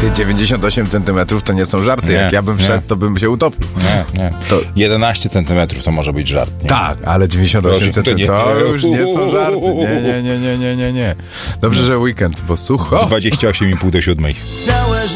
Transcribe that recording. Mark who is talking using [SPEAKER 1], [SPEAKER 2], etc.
[SPEAKER 1] 98 centymetrów to nie są żarty.
[SPEAKER 2] Nie,
[SPEAKER 1] Jak ja bym wszedł,
[SPEAKER 2] nie.
[SPEAKER 1] to bym się utopił.
[SPEAKER 2] Nie.
[SPEAKER 1] To...
[SPEAKER 2] 11 centymetrów to może być żart, nie?
[SPEAKER 1] Tak, ale 98 centymetrów to już nie są żarty. Nie. Dobrze, że weekend, bo sucho.
[SPEAKER 2] 28,5 do 7.